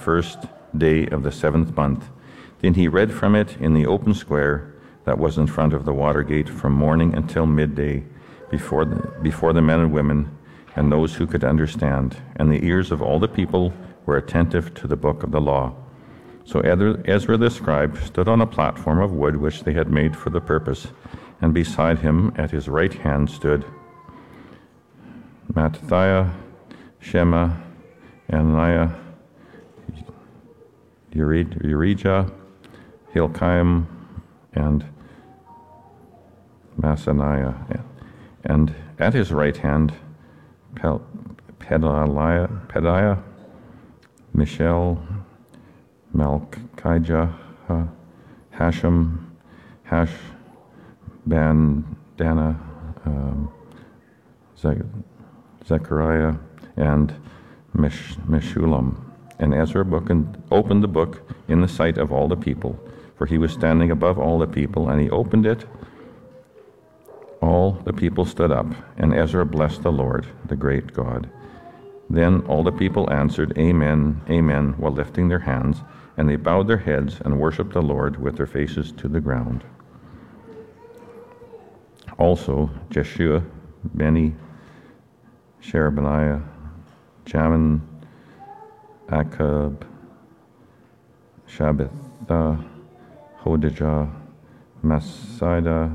first day of the 7th month. Then he read from it in the open square that was in front of the water gate from morning until midday, before the men and women and those who could understand, and the ears of all the people were attentive to the book of the law. So Ezra the scribe stood on a platform of wood which they had made for the purpose, and beside him at his right hand stood Mattithiah, Shema, Ananiah, Urijah, Hilkiah, and Maaseiah, and at his right hand Pedaiah, Mishael, Malchijah, Hashum, Bandana, Zechariah, and Meshullam. And Ezra opened the book in the sight of all the people, for he was standing above all the people, and he opened it. All the people stood up, and Ezra blessed the Lord, the great God. Then all the people answered, Amen, Amen, while lifting their hands, and they bowed their heads and worshipped the Lord with their faces to the ground. Also Jeshua, Beni, Sherebaniah, Jamin, Akab, Shabbatha, Hodijah, Maaseiah,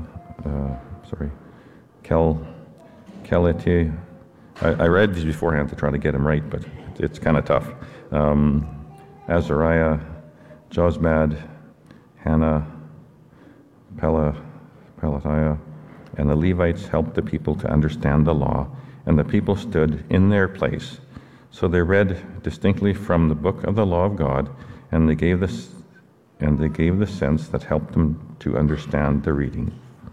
Keleti. I read these beforehand to try to get them right, but it's kind of tough. Azariah, Jozbad, Hannah, Pelatiah, and the Levites helped the people to understand the law, and the people stood in their place. So they read distinctly from the book of the law of God, and they gave the sense that helped them to understand the reading.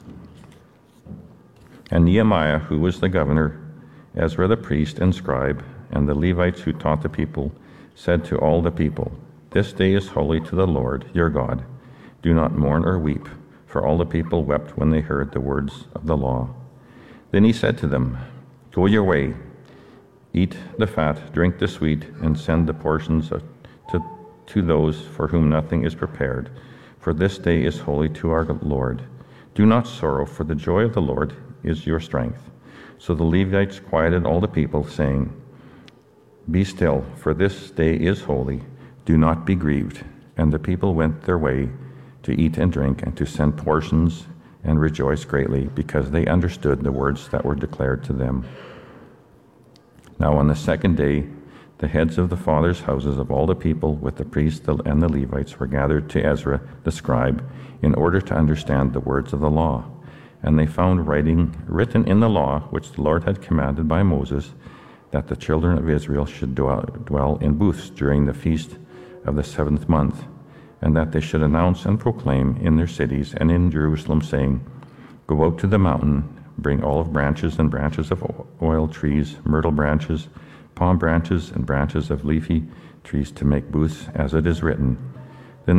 And Nehemiah, who was the governor, Ezra the priest and scribe, and the Levites who taught the people, said to all the people, This day is holy to the Lord your God. Do not mourn or weep, for all the people wept when they heard the words of the law. Then he said to them, Go your way, eat the fat, drink the sweet, and send the portions to those for whom nothing is prepared, for this day is holy to our Lord. Do not sorrow, for the joy of the Lord is your strength. So the Levites quieted all the people, saying, Be still, for this day is holy. Do not be grieved. And the people went their way to eat and drink and to send portions and rejoice greatly, because they understood the words that were declared to them. Now on the second day, the heads of the fathers' houses of all the people with the priests and the Levites were gathered to Ezra the scribe in order to understand the words of the law. And they found written in the law, which the Lord had commanded by Moses, that the children of Israel should dwell in booths during the feast of the 7th month, and that they should announce and proclaim in their cities and in Jerusalem, saying, Go out to the mountain, bring olive branches and branches of oil trees, myrtle branches, palm branches, and branches of leafy trees to make booths, as it is written,